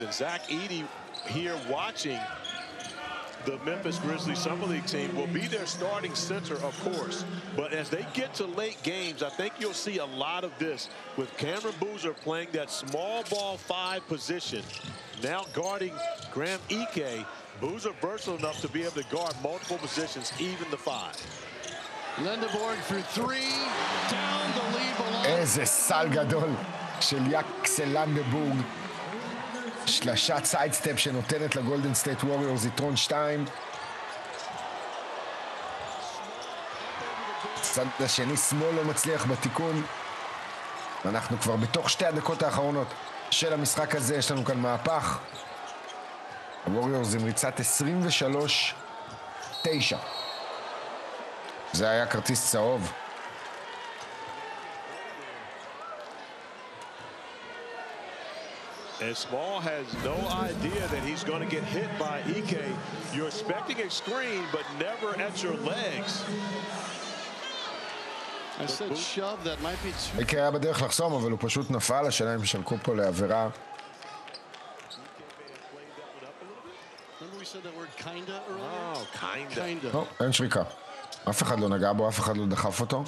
And Zach Edey here watching the Memphis Grizzlies Summer League team will be their starting center, of course. But as they get to late games, I think you'll see a lot of this with Cameron Boozer playing that small ball 5 position. Now guarding Graham Ike. Boozer versatile enough to be able to guard multiple positions, even the 5. Lendeborg for 3. Down the lead below. איזה סל גדול של יאקסל לנדבורג. שלשת סיידסטפ שנותנת לגולדן סטייט ווריורס יתרון 2. הצד השני שמאל לא מצליח בתיקון. אנחנו כבר בתוך 2 הדקות האחרונות של המשחק הזה. יש לנו כאן מהפך. הווריורס עם ריצת 23-9. זה היה כרטיס צהוב. And Small has no idea that he's going to get hit by Ike. You're expecting a screen, but never at your legs. I said shove, that might be too... Ike היה בדרך לחסום, אבל הוא פשוט נפל. השאלה אם שלקו פה לעבירה. לא, אין שריקה. אף אחד לא נגע בו, אף אחד לא דחף אותו.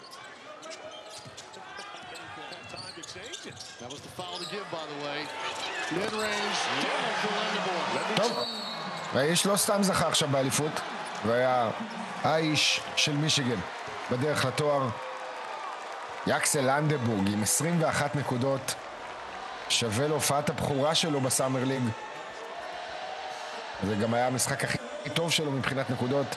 טוב, והאיש לא סתם זכה עכשיו באליפות, והיה האיש של מישיגן בדרך לתואר. יאקסל לנדבורג עם 21 נקודות, שווה להופעת הבכורה שלו בסאמר ליג. זה גם היה המשחק הכי טוב שלו מבחינת נקודות.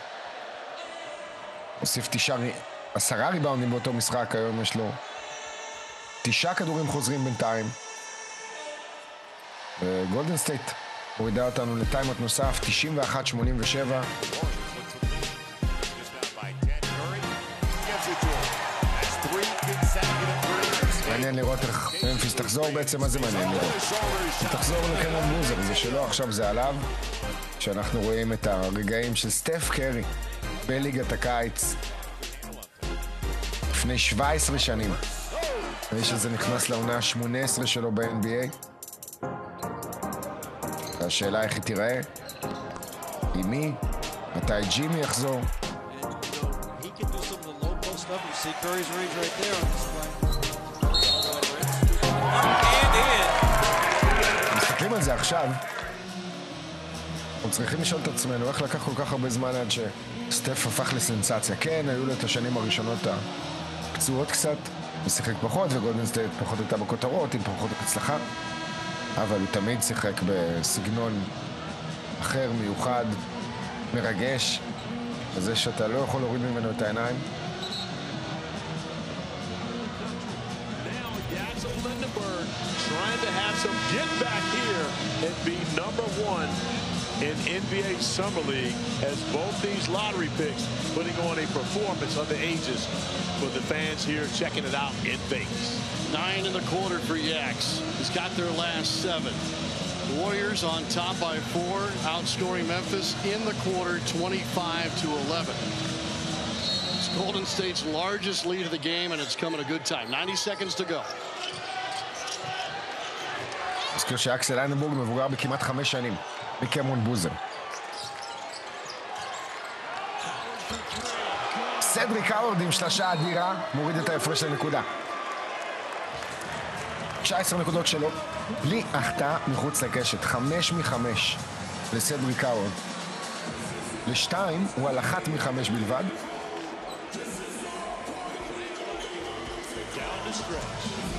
הוסיף 10 ריבאונדים באותו משחק. היום יש לו 9 כדורים חוזרים בינתיים. גולדן סטייט הורידה אותנו לטיימות נוסף, 91-87. מעניין לראות איך ממפיס תחזור. בעצם מה זה מעניין לראות? תחזור לקמרון בוזר, זה שלא עכשיו זה עליו. שאנחנו רואים את הרגעים של סטף קרי בליגת הקיץ לפני 17 שנים. האיש הזה נכנס לעונה ה-18 שלו ב-NBA. השאלה איך היא תיראה, עם מי, מתי ג'ימי יחזור. מסתכלים על זה עכשיו, אנחנו צריכים לשאול את עצמנו איך לקח כל כך הרבה זמן עד שסטף הפך לסנסציה. כן, היו לו את השנים הראשונות הפצועות קצת, הוא שיחק פחות, וגולדן סטייט פחות הייתה בכותרות, עם פחות הצלחה, אבל הוא תמיד שיחק בסגנון אחר, מיוחד, מרגש, וזה שאתה לא יכול להוריד ממנו את העיניים. In NBA Summer League as both these lottery picks putting on a performance of the ages for the fans here checking it out in Vegas. 9 in the quarter for Yaks. He's got their last 7. Warriors on top by 4, outscoring Memphis in the quarter 25-11. It's Golden State's largest lead of the game, and it's come at a good time. 90 seconds to go. מזכיר שאקסל לנדבורג מבוגר בכמעט 5 שנים. מקמרון בוזר. סדריק האוורד עם שלשה אדירה, מוריד את ההפרש לנקודה. 19 נקודות שלו, בלי החטאה מחוץ לקשת. 5 מ-5 לסדריק האוורד. ל-2 הוא על 1 מ-5 בלבד. Down the stretch.